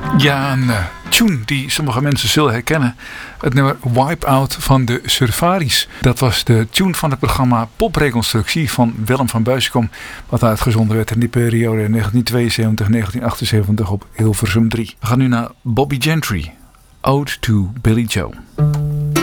Ja, een tune die sommige mensen zullen herkennen. Het nummer Wipeout van de Surfaris. Dat was de tune van het programma Popreconstructie van Willem van Buiskom. Wat uitgezonden werd in die periode 1972-1978 op Hilversum 3. We gaan nu naar Bobby Gentry. Ode to Billy Joe.